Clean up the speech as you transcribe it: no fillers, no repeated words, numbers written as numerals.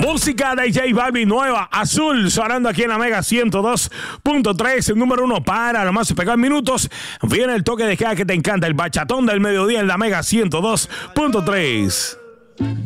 Música de J Balvin nueva, Azul, sonando aquí en la Mega 102.3, el número 1 para lo más pegado en minutos. Viene el toque de queda que te encanta, el bachatón del mediodía en la Mega 102.3.